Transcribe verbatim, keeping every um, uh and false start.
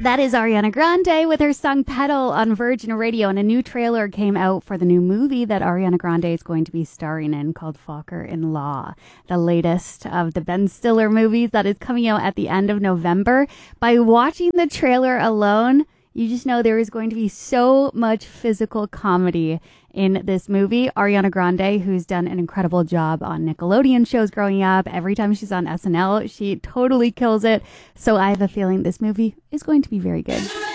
That is Ariana Grande with her song Pedal on Virgin Radio, and a new trailer came out for the new movie that Ariana Grande is going to be starring in called Focker in Law, the latest of the Ben Stiller movies that is coming out at the end of November. By watching the trailer alone, you just know there is going to be so much physical comedy in this movie. Ariana Grande, who's done an incredible job on Nickelodeon shows growing up, every time she's on S N L, she totally kills it. So I have a feeling this movie is going to be very good.